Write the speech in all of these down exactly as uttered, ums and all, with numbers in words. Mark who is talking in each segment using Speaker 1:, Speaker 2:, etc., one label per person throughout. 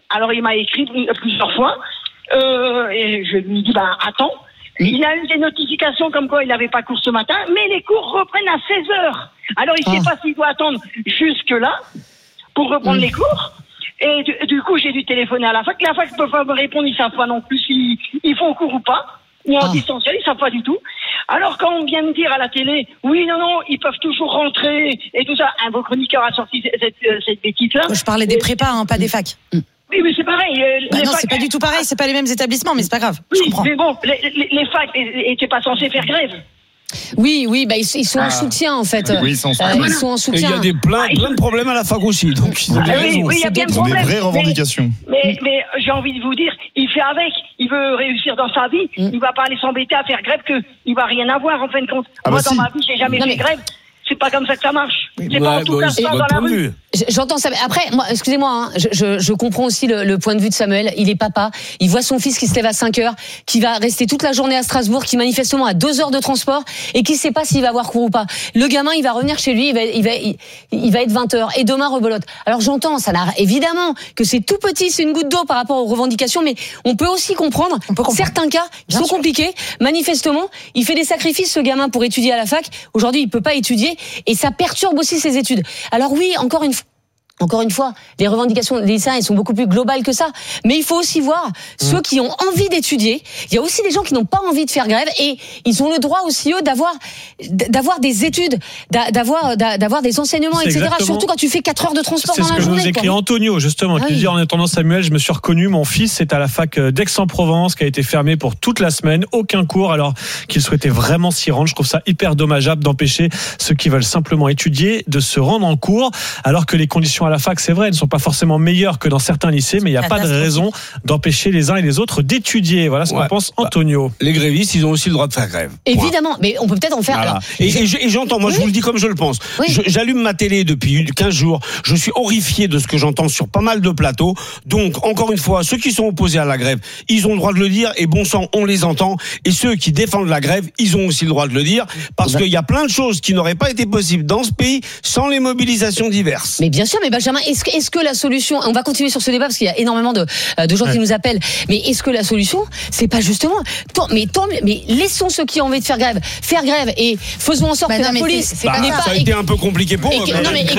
Speaker 1: Alors il m'a écrit plusieurs fois euh, et je lui dis bah attends. Il a eu des notifications comme quoi il n'avait pas cours ce matin, mais les cours reprennent à seize heures. Alors il ne sait ah. pas s'il doit attendre jusque-là pour reprendre mmh. les cours. Et du, du coup, j'ai dû téléphoner à la fac. La fac ne peut pas me répondre, ils ne savent pas non plus s'ils ils font cours ou pas, ou en ah. distanciel, ils ne savent pas du tout. Alors quand on vient me dire à la télé, oui, non, non, ils peuvent toujours rentrer et tout ça, un beau chroniqueur a sorti cette, cette, cette bêtise-là.
Speaker 2: Je parlais des prépas, hein, pas des facs. Mmh.
Speaker 1: Oui, mais c'est pareil. Euh,
Speaker 2: bah non,
Speaker 1: facs,
Speaker 2: c'est pas du tout pareil, c'est pas les mêmes établissements, mais c'est pas grave.
Speaker 1: Oui,
Speaker 2: je comprends.
Speaker 1: mais bon, les, les, les facs n'étaient pas censés faire grève.
Speaker 3: Oui, oui, bah ils, ils sont ah. en soutien en fait.
Speaker 4: Oui, ils sont,
Speaker 3: euh, ils sont en soutien.
Speaker 5: Et il y a des plein, plein de problèmes à la fac aussi, donc ils ont des
Speaker 1: ah,
Speaker 5: raisons.
Speaker 1: Oui, oui, il y a bien de
Speaker 4: ils ont
Speaker 1: problèmes.
Speaker 4: des vraies revendications.
Speaker 1: Mais, mais, mais j'ai envie de vous dire, il fait avec. Il veut réussir dans sa vie. Mm. Il va pas aller s'embêter à faire grève que il va rien avoir en fin de compte. Ah Moi, bah dans si. ma vie, j'ai jamais non, fait mais... grève. C'est pas comme ça que ça marche. C'est ouais, pas en tout cas ça dans la rue.
Speaker 3: J'entends ça. Après, moi, excusez-moi, hein, je, je, je comprends aussi le, le point de vue de Samuel. Il est papa. Il voit son fils qui se lève à cinq heures, qui va rester toute la journée à Strasbourg, qui manifestement a deux heures de transport et qui sait pas s'il va avoir cours ou pas. Le gamin, il va revenir chez lui, il va, il va, il, il va être vingt heures et demain rebelote. Alors j'entends, ça n'a évidemment que c'est tout petit, c'est une goutte d'eau par rapport aux revendications, mais on peut aussi comprendre, on peut comprendre. certains cas qui sont sûr. compliqués. Manifestement, il fait des sacrifices ce gamin pour étudier à la fac. Aujourd'hui, il peut pas étudier et ça perturbe aussi ses études. Alors oui, encore une fois. Encore une fois, les revendications des lycéens, elles sont beaucoup plus globales que ça. Mais il faut aussi voir mmh. ceux qui ont envie d'étudier. Il y a aussi des gens qui n'ont pas envie de faire grève et ils ont le droit aussi, eux, d'avoir, d'avoir des études, d'avoir, d'avoir des enseignements, c'est et cetera. Surtout quand tu fais quatre heures de transport dans la journée.
Speaker 6: C'est ce que nous écrit Antonio, justement, ah qui oui. dit en attendant Samuel, je me suis reconnu, mon fils est à la fac d'Aix-en-Provence, qui a été fermée pour toute la semaine, aucun cours, alors qu'il souhaitait vraiment s'y rendre. Je trouve ça hyper dommageable d'empêcher ceux qui veulent simplement étudier de se rendre en cours, alors que les conditions à la fac, c'est vrai, elles ne sont pas forcément meilleures que dans certains lycées, mais il n'y a pas de raison d'empêcher les uns et les autres d'étudier. Voilà ce ouais. qu'en pense Antonio.
Speaker 5: Les grévistes, ils ont aussi le droit de faire grève.
Speaker 3: Évidemment, mais on peut peut-être en faire.
Speaker 5: Voilà.
Speaker 3: Alors,
Speaker 5: et, et, et j'entends, moi oui. je vous le dis comme je le pense. Oui. Je, j'allume ma télé depuis quinze jours. Je suis horrifié de ce que j'entends sur pas mal de plateaux. Donc, encore une fois, ceux qui sont opposés à la grève, ils ont le droit de le dire. Et bon sang, on les entend. Et ceux qui défendent la grève, ils ont aussi le droit de le dire. Parce ben. qu'il y a plein de choses qui n'auraient pas été possibles dans ce pays sans les mobilisations diverses.
Speaker 3: Mais bien sûr, mais Benjamin, est-ce que, est-ce que la solution, on va continuer sur ce débat parce qu'il y a énormément de, de gens ouais. qui nous appellent, mais est-ce que la solution, c'est pas justement, tant, mais tant, mais laissons ceux qui ont envie de faire grève, faire grève et faisons en sorte bah que non, la police,
Speaker 5: c'est, c'est bah, pas, ça a été un peu compliqué pour eux.
Speaker 3: Et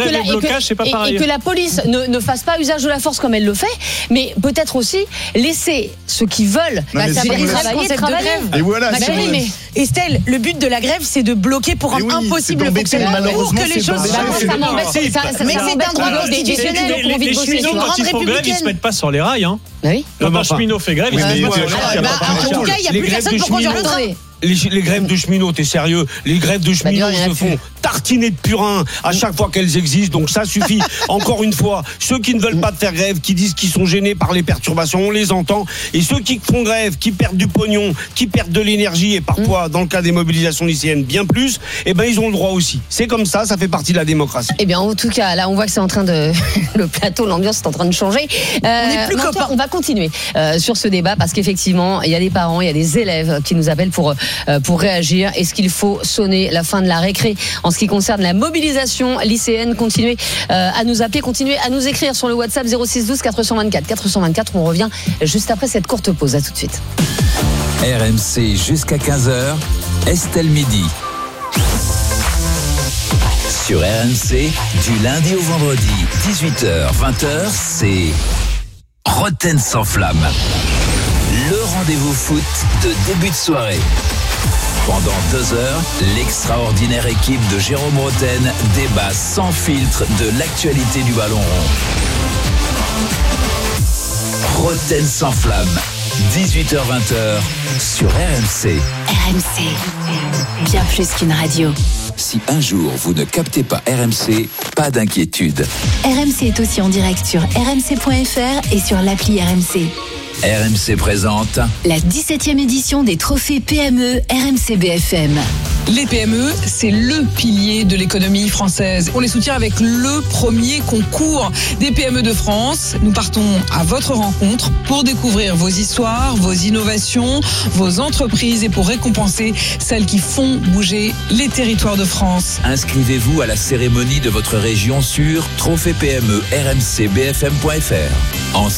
Speaker 3: que la police ne, ne fasse pas usage de la force comme elle le fait, mais peut-être aussi laisser ceux qui veulent
Speaker 2: bah, ça
Speaker 3: si
Speaker 2: travailler, travailler.
Speaker 4: Et voilà.
Speaker 2: Bah,
Speaker 4: si
Speaker 2: oui, mais Estelle, le but de la grève, c'est de bloquer pour rendre oui, impossible le fonctionnement pour que les choses.
Speaker 3: Mais c'est un droit constitutionnel.
Speaker 6: Les cheminots, quand ils font grève, ils se mettent pas sur les rails. Hein.
Speaker 3: Bah oui.
Speaker 6: Quand un cheminot fait grève, il se met pas sur les rails.
Speaker 2: En tout cas, il n'y a plus personne pour conduire le train.
Speaker 5: Les, les grèves de cheminots, t'es sérieux? Les grèves de cheminots bah, se font tartiner de purin à chaque fois qu'elles existent, donc ça suffit. Encore une fois, ceux qui ne veulent pas de faire grève, qui disent qu'ils sont gênés par les perturbations, on les entend. Et ceux qui font grève, qui perdent du pognon, qui perdent de l'énergie et parfois, dans le cas des mobilisations lycéennes, bien plus, eh ben ils ont le droit aussi. C'est comme ça, ça fait partie de la démocratie.
Speaker 3: Eh bien, en tout cas, là, on voit que c'est en train de le plateau, l'ambiance est en train de changer. Euh,
Speaker 2: on est plus copains.
Speaker 3: On va continuer euh, sur ce débat parce qu'effectivement, il y a des parents, il y a des élèves qui nous appellent pour euh, pour réagir. Est-ce qu'il faut sonner la fin de la récré en ce qui concerne la mobilisation lycéenne? Continuez euh, à nous appeler, continuez à nous écrire sur le WhatsApp zéro six douze quatre cent vingt-quatre quatre cent vingt-quatre. On revient juste après cette courte pause. À tout de suite.
Speaker 7: R M C jusqu'à quinze heures, Estelle Midi. Sur R M C, du lundi au vendredi, dix-huit heures vingt heures, c'est Roten sans flamme. Le rendez-vous foot de début de soirée. Pendant deux heures, l'extraordinaire équipe de Jérôme Roten débat sans filtre de l'actualité du ballon rond. Roten sans flamme, dix-huit heures vingt sur R M C.
Speaker 8: R M C, bien plus qu'une radio.
Speaker 7: Si un jour vous ne captez pas R M C, pas d'inquiétude.
Speaker 8: R M C est aussi en direct sur r m c point f r et sur l'appli R M C.
Speaker 7: R M C présente
Speaker 8: la dix-septième édition des trophées P M E R M C B F M.
Speaker 9: Les P M E, c'est le pilier de l'économie française. On les soutient avec le premier concours des P M E de France. Nous partons à votre rencontre pour découvrir vos histoires, vos innovations, vos entreprises et pour récompenser celles qui font bouger les territoires de France.
Speaker 7: Inscrivez-vous à la cérémonie de votre région sur trophée P M E R M C B F M point F R. En